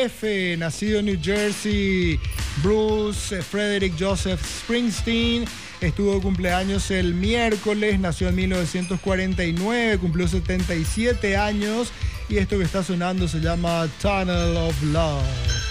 F, nacido en New Jersey, Bruce Frederick Joseph Springsteen, estuvo de cumpleaños el miércoles, nació en 1949, cumplió 77 años y esto que está sonando se llama Tunnel of Love.